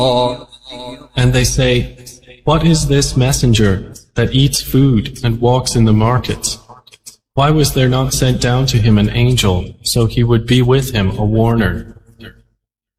And they say, "What is this messenger that eats food and walks in the markets? Why was there not sent down to him an angel, so he would be with him a warner?"